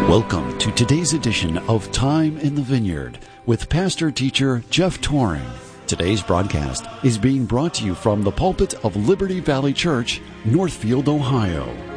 Welcome to today's edition of Time in the Vineyard with pastor-teacher Jeff Toring. Today's broadcast is being brought to you from the pulpit of Liberty Valley Church, Northfield, Ohio.